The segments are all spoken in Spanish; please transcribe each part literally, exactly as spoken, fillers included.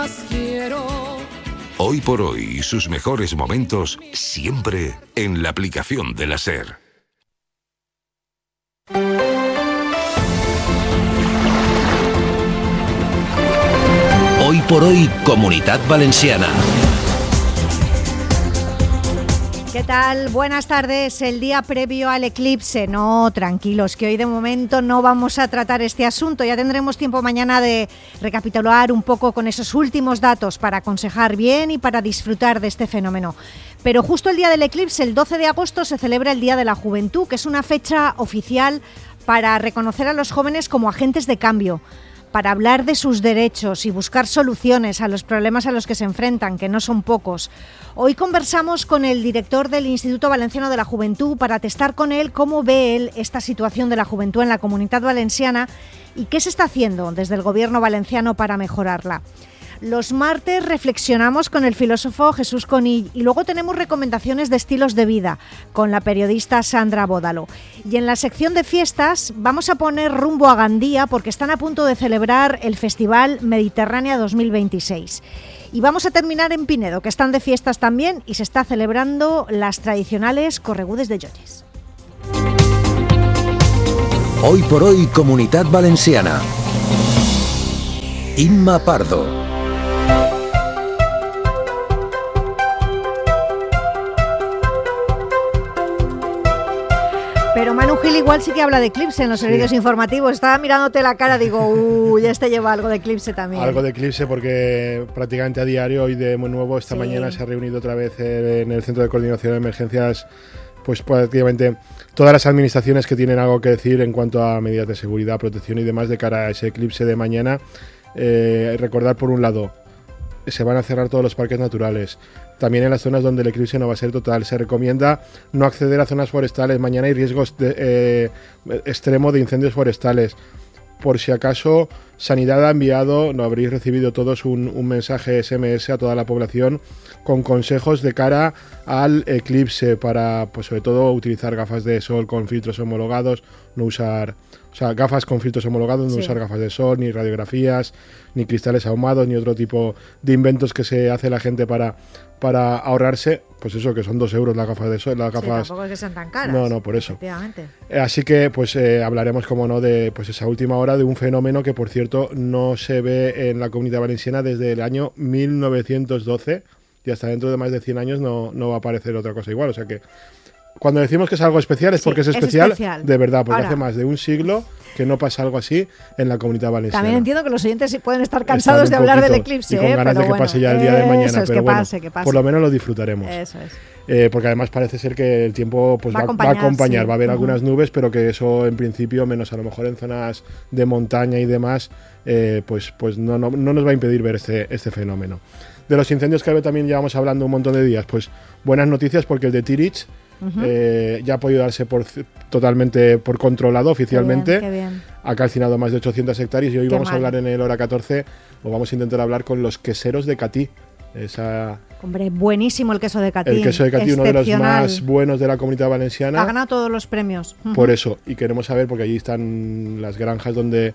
Hoy por hoy y sus mejores momentos siempre en la aplicación de la SER. Hoy por hoy, Comunitat Valenciana. ¿Qué tal? Buenas tardes. El día previo al eclipse. No, tranquilos, que hoy de momento no vamos a tratar este asunto. Ya tendremos tiempo mañana de recapitular un poco con esos últimos datos para aconsejar bien y para disfrutar de este fenómeno. Pero justo el día del eclipse, el doce de agosto, se celebra el Día de la Juventud, que es una fecha oficial para reconocer a los jóvenes como agentes de cambio, para hablar de sus derechos y buscar soluciones a los problemas a los que se enfrentan, que no son pocos. Hoy conversamos con el director del Instituto Valenciano de la Juventud para testar con él cómo ve él esta situación de la juventud en la Comunitat Valenciana y qué se está haciendo desde el Gobierno valenciano para mejorarla. Los martes reflexionamos con el filósofo Jesús Conill y luego tenemos recomendaciones de estilos de vida con la periodista Sandra Bódalo. Y en la sección de fiestas vamos a poner rumbo a Gandía porque están a punto de celebrar el Festival Mediterránea dos mil veintiséis. Y vamos a terminar en Pinedo, que están de fiestas también y se está celebrando las tradicionales corregudes de Llolles. Hoy por hoy, Comunitat Valenciana. Inma Pardo. Pero Manu Gil igual sí que habla de eclipse en los servicios sí. informativos. Estaba mirándote la cara, digo, uy, este lleva algo de eclipse también. Algo de eclipse porque prácticamente a diario, hoy de nuevo, esta sí. mañana se ha reunido otra vez en el Centro de Coordinación de Emergencias, pues prácticamente todas las administraciones que tienen algo que decir en cuanto a medidas de seguridad, protección y demás de cara a ese eclipse de mañana. Eh, recordar por un lado, se van a cerrar todos los parques naturales. También en las zonas donde el eclipse no va a ser total. Se recomienda no acceder a zonas forestales. Mañana hay riesgos de, eh, extremo de incendios forestales. Por si acaso, Sanidad ha enviado, no habréis recibido todos un, un mensaje ese eme ese a toda la población con consejos de cara al eclipse para, pues sobre todo, utilizar gafas de sol con filtros homologados, no usar, o sea, gafas con filtros homologados, no sí. usar gafas de sol, ni radiografías, ni cristales ahumados, ni otro tipo de inventos que se hace la gente para, para ahorrarse, pues eso, que son dos euros las gafas de sol, las gafas... Sí, tampoco es que sean tan caras. No, no, por eso. Efectivamente. Así que, pues, eh, hablaremos, como no, de pues esa última hora de un fenómeno que, por cierto, no se ve en la Comunidad Valenciana desde el año mil novecientos doce y hasta dentro de más de cien años no, no va a aparecer otra cosa igual, o sea que... Cuando decimos que es algo especial es porque sí, es, especial, es especial de verdad, porque Ahora, hace más de un siglo que no pasa algo así en la Comunidad Valenciana. También entiendo que los oyentes pueden estar cansados de hablar del eclipse. Y con ¿eh? ganas pero de que bueno, pase ya el día de mañana, es, pero que bueno, pase, que pase. por lo menos lo disfrutaremos. Eso es. Eh, porque además parece ser que el tiempo pues, va, va, acompañar, va a acompañar, sí. va a haber uh-huh. algunas nubes, pero que eso en principio, menos a lo mejor en zonas de montaña y demás, eh, pues, pues no, no, no nos va a impedir ver este, este fenómeno. De los incendios que también llevamos hablando un montón de días, pues buenas noticias porque el de Tirich Uh-huh. Eh, ya ha podido darse por, totalmente por controlado oficialmente. Qué bien, qué bien. Ha calcinado más de ochocientas hectáreas y hoy qué vamos mal. a hablar en el Hora catorce, o vamos a intentar hablar con los queseros de Catí. Esa, Hombre, buenísimo el queso de Catí. El queso de Catí, uno de los más buenos de la Comunidad Valenciana. Ha ganado todos los premios. Uh-huh. Por eso, y queremos saber, porque allí están las granjas donde,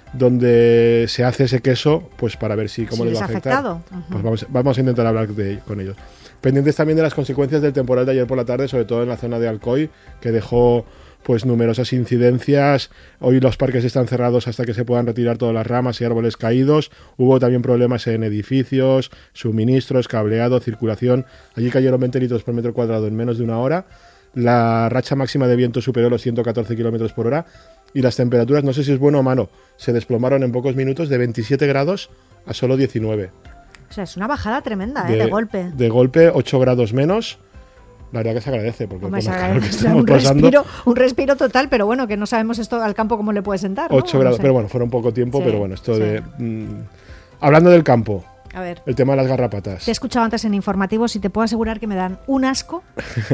donde se hace ese queso, pues para ver si cómo si les va a afectar. Uh-huh. Pues vamos, vamos a intentar hablar de, con ellos. Pendientes también de las consecuencias del temporal de ayer por la tarde, sobre todo en la zona de Alcoy, que dejó pues numerosas incidencias. Hoy los parques están cerrados hasta que se puedan retirar todas las ramas y árboles caídos. Hubo también problemas en edificios, suministros, cableado, circulación. Allí cayeron veinte litros por metro cuadrado en menos de una hora. La racha máxima de viento superó los ciento catorce kilómetros por hora y las temperaturas, no sé si es bueno o malo, se desplomaron en pocos minutos de veintisiete grados a solo diecinueve. O sea, es una bajada tremenda, de, ¿eh? de golpe. De golpe, ocho grados menos. La verdad que se agradece, porque Hombre, con se el agradece. calor que estamos un, pasando, respiro, un respiro total, pero bueno, que no sabemos esto al campo cómo le puede sentar, ¿no? ocho grados, no sé. pero bueno, fueron poco tiempo, Sí, pero bueno, esto sí. de... Mmm, hablando del campo, A ver, el tema de las garrapatas. te he escuchado antes en informativos y te puedo asegurar que me dan un asco.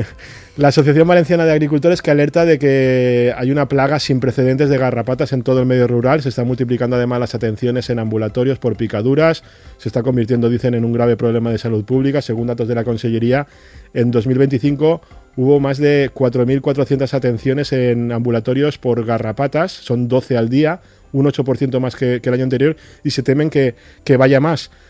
La Asociación Valenciana de Agricultores, que alerta de que hay una plaga sin precedentes de garrapatas en todo el medio rural. Se están multiplicando además las atenciones en ambulatorios por picaduras. Se está convirtiendo, dicen, en un grave problema de salud pública. Según datos de la Consellería, en dos mil veinticinco hubo más de cuatro mil cuatrocientas atenciones en ambulatorios por garrapatas. Son doce al día, un ocho por ciento más que, que el año anterior, y se temen que, que vaya más.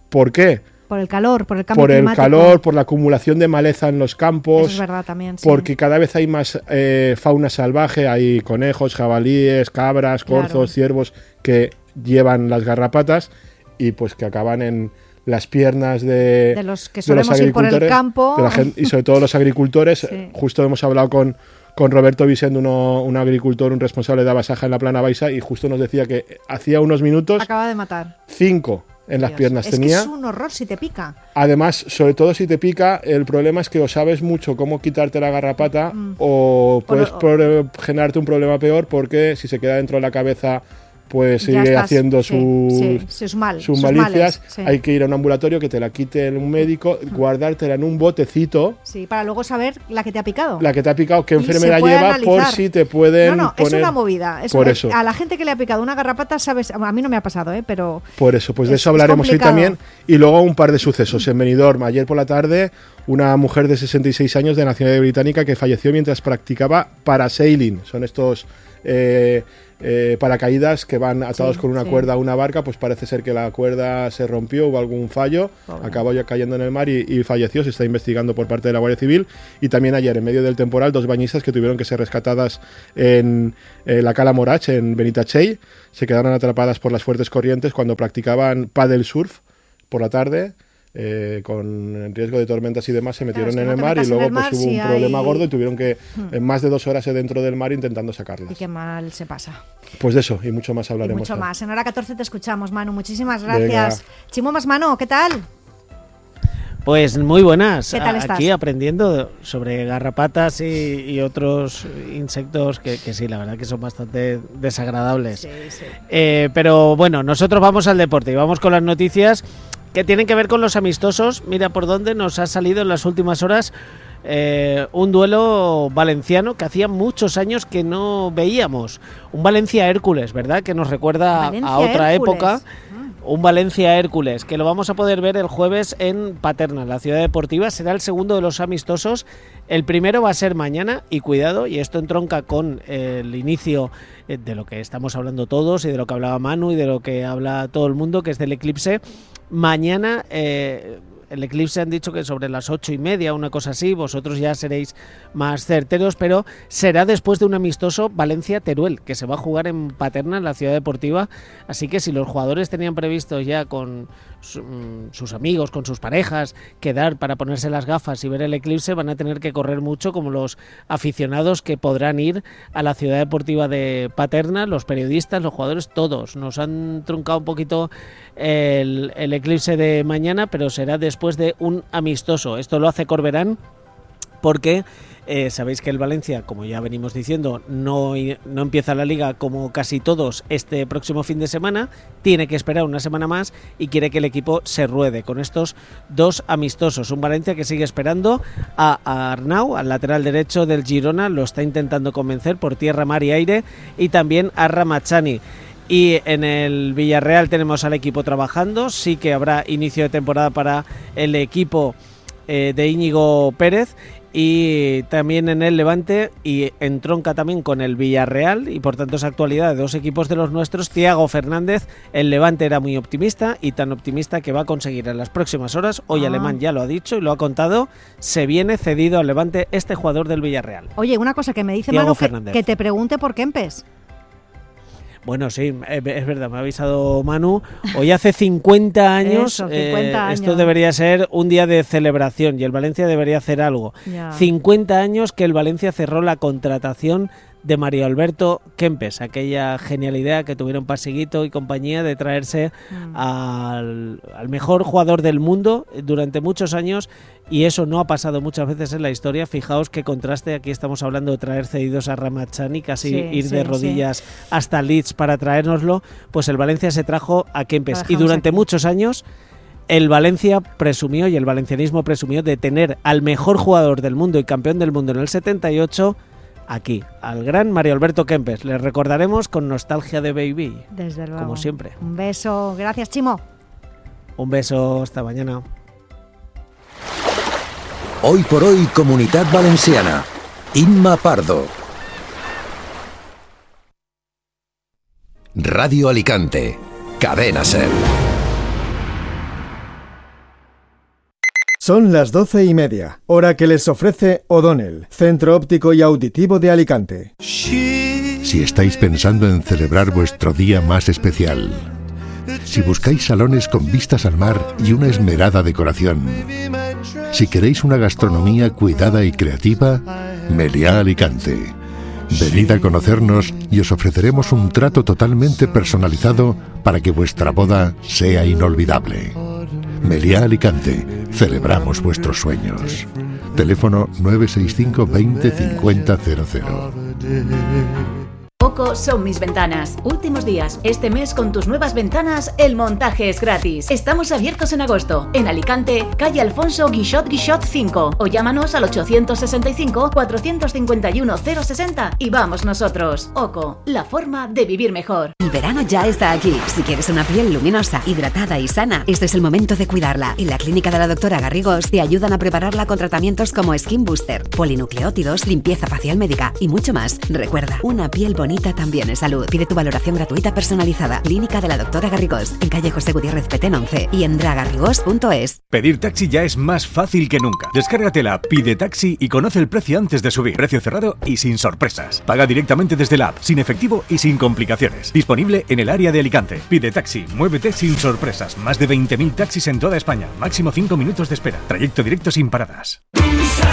¿Por qué? Por el calor, por el cambio Por el climático. calor, por la acumulación de maleza en los campos. Eso es verdad también, sí. Porque cada vez hay más eh, fauna salvaje, hay conejos, jabalíes, cabras, corzos, Claro. ciervos que llevan las garrapatas y pues que acaban en las piernas de, De los que de los solemos ir por el agricultores, campo. de la gente, y sobre todo los agricultores. Sí. Justo hemos hablado con, con Roberto Vicente, uno, un agricultor, un responsable de Abasaja en la Plana Baixa, y justo nos decía que hacía unos minutos Acaba de matar. cinco en las Dios. piernas es tenía. Que es un horror si te pica. Además, sobre todo si te pica, el problema es que o sabes mucho cómo quitarte la garrapata Mm. o puedes O- por- eh, generarte un problema peor, porque si se queda dentro de la cabeza pues Ya sigue estás, haciendo sí, sus, sí, sus mal- sus sus malicias. males, sí. Hay que ir a un ambulatorio que te la quite un médico, guardártela en un botecito, Sí, para luego saber la que te ha picado. la que te ha picado, qué Y enfermedad se puede lleva, por analizar. si te pueden No, no, es poner... una movida. Es Por una- eso. A la gente que le ha picado una garrapata, sabes, a mí no me ha pasado, ¿eh? Pero Por eso, pues de Es- eso es hablaremos hoy complicado. también. Y luego un par de sucesos. En Benidorm, ayer por la tarde, una mujer de sesenta y seis años de nacionalidad británica que falleció mientras practicaba parasailing. Son estos eh, eh, paracaídas que van atados Sí, con una sí. cuerda a una barca. Pues parece ser que la cuerda se rompió, hubo algún fallo, Pobre. acabó ya cayendo en el mar y, y falleció. Se está investigando por parte de la Guardia Civil. Y también ayer, en medio del temporal, dos bañistas que tuvieron que ser rescatadas en eh, la Cala Morach, en Benitachell. Se quedaron atrapadas por las fuertes corrientes cuando practicaban paddle surf por la tarde. Eh, con riesgo de tormentas y demás, se metieron es que en no el te mar y metas en luego el mar pues hubo si un problema hay- gordo y tuvieron que en más de dos horas dentro del mar intentando y sacarlas. qué mal se pasa. Pues de eso y mucho más Y hablaremos. mucho hoy. más. En hora catorce te escuchamos, Manu. Muchísimas Venga. gracias. Chimo Más Mano, ¿qué tal? Pues muy buenas. ¿Qué tal A- estás? Aquí aprendiendo sobre garrapatas y, y otros insectos que, que sí, la verdad que son bastante desagradables. Sí, sí. Eh, pero bueno, nosotros vamos al deporte y vamos con las noticias que tienen que ver con los amistosos. Mira por dónde nos ha salido en las últimas horas eh, un duelo valenciano que hacía muchos años que no veíamos. Un Valencia-Hércules, ¿verdad? Que nos recuerda Valencia, a otra Hércules. época. Un Valencia-Hércules, que lo vamos a poder ver el jueves en Paterna, en la ciudad deportiva. Será el segundo de los amistosos. El primero va a ser mañana, y cuidado, y esto entronca con el inicio de lo que estamos hablando todos, y de lo que hablaba Manu, y de lo que habla todo el mundo, que es del eclipse. Mañana... Eh, el eclipse han dicho que sobre las ocho y media, una cosa así, vosotros ya seréis más certeros, pero será después de un amistoso Valencia-Teruel, que se va a jugar en Paterna, en la ciudad deportiva, así que si los jugadores tenían previsto ya con su, mm, sus amigos, con sus parejas, quedar para ponerse las gafas y ver el eclipse, van a tener que correr mucho, como los aficionados que podrán ir a la ciudad deportiva de Paterna, los periodistas, los jugadores, todos. Nos han truncado un poquito el, el eclipse de mañana, pero será después de un amistoso. Esto lo hace Corberán porque eh, sabéis que el Valencia, como ya venimos diciendo, no, no empieza la liga como casi todos este próximo fin de semana, tiene que esperar una semana más y quiere que el equipo se ruede con estos dos amistosos. Un Valencia que sigue esperando a, a Arnau, al lateral derecho del Girona, lo está intentando convencer por tierra, mar y aire, y también a Ramachani. Y en el Villarreal tenemos al equipo trabajando, sí que habrá inicio de temporada para el equipo eh, de Íñigo Pérez, y también en el Levante, y entronca también con el Villarreal, y por tanto es actualidad de dos equipos de los nuestros. Thiago Fernández, el Levante era muy optimista, y tan optimista que va a conseguir en las próximas horas, hoy Ah. Alemán ya lo ha dicho y lo ha contado, se viene cedido al Levante este jugador del Villarreal. Oye, una cosa que me dice Thiago Manu, que, Fernández. que te pregunte por Kempes. Bueno, sí, es verdad, me ha avisado Manu. Hoy hace cincuenta años, Eso, cincuenta eh, esto años. debería ser un día de celebración y el Valencia debería hacer algo. Ya. cincuenta años que el Valencia cerró la contratación de Mario Alberto Kempes, aquella genial idea que tuvieron Pasiguito y compañía de traerse Mm. al, al mejor jugador del mundo durante muchos años, y eso no ha pasado muchas veces en la historia. Fijaos qué contraste, aquí estamos hablando de traer cedidos a Ramachani, casi Sí, ir sí, de rodillas hasta Leeds para traérnoslo. Pues el Valencia se trajo a Kempes, Lo y dejamos durante aquí. muchos años el Valencia presumió, y el valencianismo presumió, de tener al mejor jugador del mundo y campeón del mundo en el setenta y ocho aquí, al gran Mario Alberto Kempes. Le recordaremos con nostalgia de Baby, Desde luego. como siempre. Un beso. Gracias, Chimo. Un beso, hasta mañana. Hoy por hoy, Comunidad Valenciana. Inma Pardo. Radio Alicante. Cadena Ser. Son las doce y media, hora que les ofrece O'Donnell, Centro Óptico y Auditivo de Alicante. Si estáis pensando en celebrar vuestro día más especial, si buscáis salones con vistas al mar y una esmerada decoración, si queréis una gastronomía cuidada y creativa, Meliá Alicante. Venid a conocernos y os ofreceremos un trato totalmente personalizado para que vuestra boda sea inolvidable. Meliá Alicante, celebramos vuestros sueños. Teléfono nueve seis cinco veinte cincuenta cero cero. Oco son mis ventanas. Últimos días. Este mes con tus nuevas ventanas el montaje es gratis. Estamos abiertos en agosto. En Alicante, calle Alfonso Guixot Guixot cinco. O llámanos al ochocientos sesenta y cinco, cuatrocientos cincuenta y uno, cero sesenta y vamos nosotros. Oco, la forma de vivir mejor. El verano ya está aquí. Si quieres una piel luminosa, hidratada y sana, este es el momento de cuidarla. En la clínica de la doctora Garrigós te ayudan a prepararla con tratamientos como Skin Booster, polinucleótidos, limpieza facial médica y mucho más. Recuerda, una piel bonita también es salud. Pide tu valoración gratuita personalizada. Clínica de la doctora Garrigós, en calle José Gutiérrez Petén once y en dragarrigós punto es. Pedir taxi ya es más fácil que nunca. Descárgate la app Pide Taxi y conoce el precio antes de subir. Precio cerrado y sin sorpresas. Paga directamente desde la app, sin efectivo y sin complicaciones. Disponible en el área de Alicante. Pide Taxi, muévete sin sorpresas. Más de veinte mil taxis en toda España. Máximo cinco minutos de espera. Trayecto directo sin paradas.